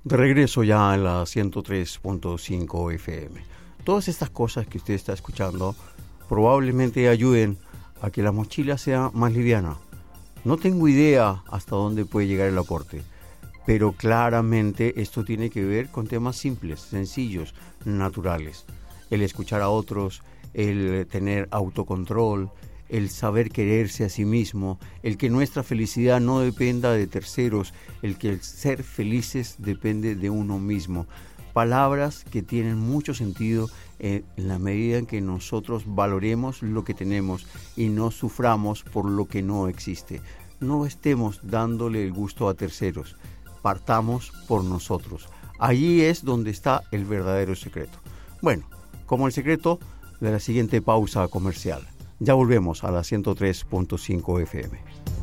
De regreso ya en la 103.5 FM. Todas estas cosas que usted está escuchando probablemente ayuden a que la mochila sea más liviana. No tengo idea hasta dónde puede llegar el aporte, pero claramente esto tiene que ver con temas simples, sencillos, naturales. El escuchar a otros, el tener autocontrol, el saber quererse a sí mismo, el que nuestra felicidad no dependa de terceros, el que el ser felices depende de uno mismo. Palabras que tienen mucho sentido en la medida en que nosotros valoremos lo que tenemos y no suframos por lo que no existe. No estemos dándole el gusto a terceros, partamos por nosotros. Allí es donde está el verdadero secreto. Bueno, como el secreto de la siguiente pausa comercial. Ya volvemos a la 103.5 FM.